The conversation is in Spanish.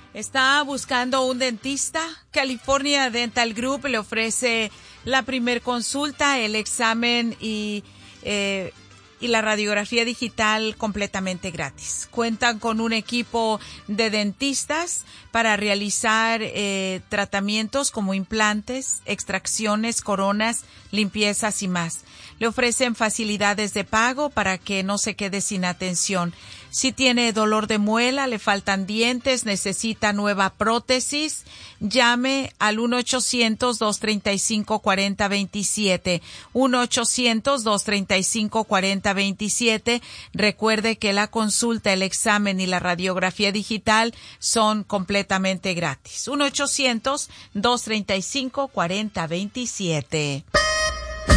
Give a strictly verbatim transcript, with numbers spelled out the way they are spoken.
¿Está buscando un dentista? California Dental Group le ofrece la primer consulta, el examen y, eh, y la radiografía digital completamente gratis. Cuentan con un equipo de dentistas para realizar eh, tratamientos como implantes, extracciones, coronas, limpiezas y más. Le ofrecen facilidades de pago para que no se quede sin atención. Si tiene dolor de muela, le faltan dientes, necesita nueva prótesis, llame al uno ochocientos, dos treinta y cinco, cuarenta veintisiete. uno ochocientos, dos treinta y cinco, cuarenta veintisiete. Recuerde que la consulta, el examen y la radiografía digital son completamente gratis. uno ochocientos, dos treinta y cinco, cuarenta veintisiete.